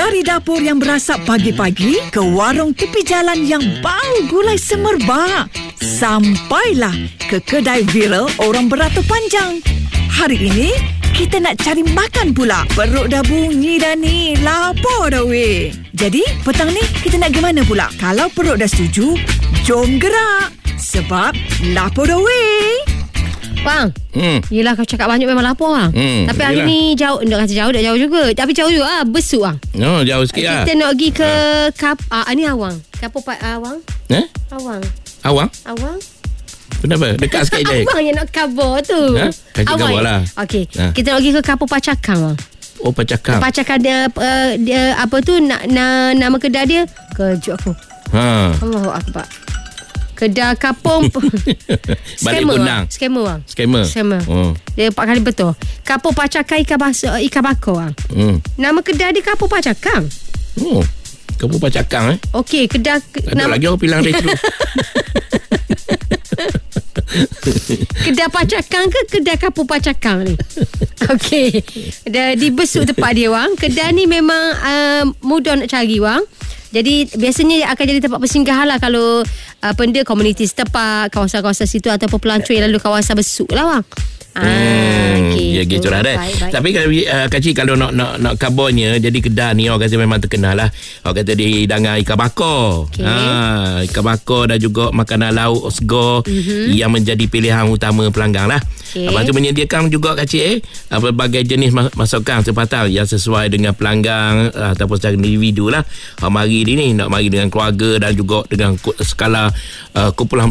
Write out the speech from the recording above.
Dari dapur yang berasap pagi-pagi ke warung tepi jalan yang bau gulai semerbak, sampailah ke kedai viral orang beratur panjang. Hari ini kita nak cari makan pula. Perut dah bunyi dah ni, lapar dah weh. Jadi petang ni kita nak pergi mana pula? Kalau perut dah setuju, jom gerak. Sebab lapar dah weh. Bang, yelah kau cakap banyak memang lapar bang. Tapi hari ni jauh, nak kata jauh, tak jauh juga. Tapi jauh juga besuk bang. No, jauh sikit lah. Kita nak pergi ke ni Awang. Kapur Awang. Awang. Awang? Kenapa? Dekat sikit je. Abang yang nak cover tu. Kaki cover lah. Okey. Kita nak pergi ke Kapur Pacakang bang. Oh, Pacakang. Pacakang dia apa tu nama kedai dia? Kejut aku. Allahu Akbar. Kedai kapung Balik Gondang. Scammer bang. Dia 4 kali betul. Kapur Pacakang ikan bakar bang. Nama kedai dia Kapur Pacakang. Kapur Pacakang Okey, kedai ada lagi orang bilang dia tu. Kedai Pacakang ke kedai Kapur Pacakang ni? Okey. Di besuk tempat dia bang. Kedai ni memang mudah nak cari bang. Jadi biasanya akan jadi tempat persinggahan lah kalau benda komuniti setempat, kawasan-kawasan situ ataupun pelancong yang lalu kawasan besuk lah bang. Okay. Ya gitu lah dah. Tapi Kak kalau nak kabarnya, jadi kedai ni orang kata memang terkenal lah. Orang kata dia hidangan ikan bakar. Ikan bakar dan juga makanan lauk segar yang menjadi pilihan utama pelanggan lah. Lepas tu menyediakan juga Kak berbagai jenis masakan tempatan yang sesuai dengan pelanggan ataupun secara individu lah. Mari ni nak mari dengan keluarga dan juga dengan skala kumpulan